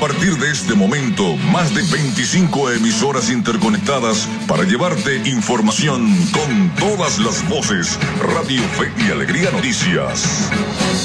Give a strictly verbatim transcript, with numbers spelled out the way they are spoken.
partir de este momento, más de veinticinco emisoras interconectadas para llevarte información con todas las voces. Radio Fe y Alegría Noticias.